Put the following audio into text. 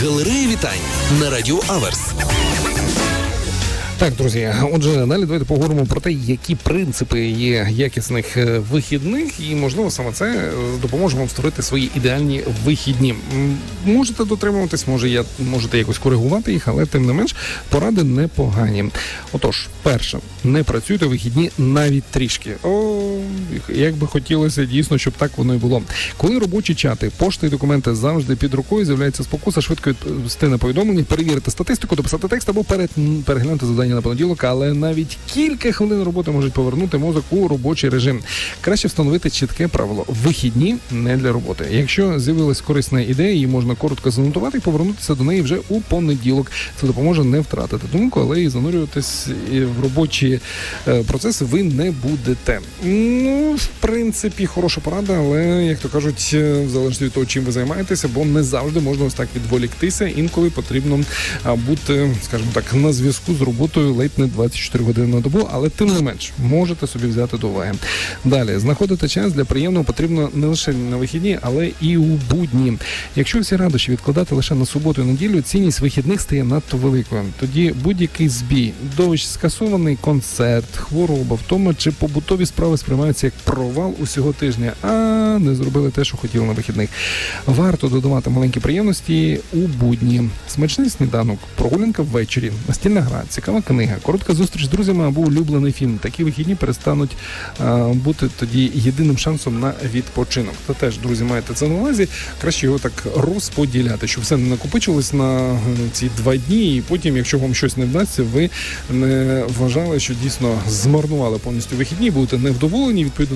Галерея вітань на Радіо Аверс. Так, друзі, отже, далі давайте поговоримо про те, які принципи є якісних вихідних, і, можливо, саме це допоможе вам створити свої ідеальні вихідні. Можете дотримуватись, можете якось коригувати їх, але, тим не менш, поради непогані. Отож, перше, не працюйте вихідні навіть трішки. Як би хотілося дійсно, щоб так воно і було. Коли робочі чати, пошта і документи завжди під рукою, з'являється спокуса швидко відповісти на повідомлення, перевірити статистику, дописати текст або переглянути завдання на понеділок, але навіть кілька хвилин роботи можуть повернути мозок у робочий режим. Краще встановити чітке правило. Вихідні не для роботи. Якщо з'явилась корисна ідея, її можна коротко занотувати і повернутися до неї вже у понеділок. Це допоможе не втратити думку, але і занурюватись в робочі процеси ви не будете. В принципі, хороша порада, але, як то кажуть, в залежності від того, чим ви займаєтеся, бо не завжди можна ось так відволіктися. Інколи потрібно бути, скажімо так, на зв'язку з роботою ледь не 24 години на добу, але тим не менш, можете собі взяти до уваги. Далі, знаходити час для приємного потрібно не лише на вихідні, але і у будні. Якщо всі радощі відкладати лише на суботу і неділю, цінність вихідних стає надто великою. Тоді будь-який збій, дощ, скасований концерт, хвороба, втома чи побутові справи сприймаються як провал усього тижня, а не зробили те, що хотіли на вихідних. Варто додавати маленькі приємності у будні. Смачний сніданок, прогулянка ввечері, настільна гра, цікава книга, коротка зустріч з друзями або улюблений фільм. Такі вихідні перестануть бути тоді єдиним шансом на відпочинок. Та теж, друзі, маєте це на увазі, краще його так розподіляти, щоб все не накопичилось на ці 2 дні, і потім, якщо вам щось не вдасться, ви не вважали, що дійсно змарнували повністю вихідні, будете невдоволені, відповідно